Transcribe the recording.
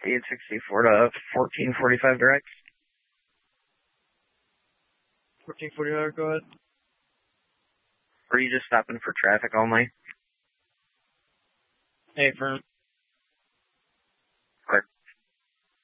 864 to 1445 direct. 1445, go ahead. Or are you just stopping for traffic only? Hey, firm.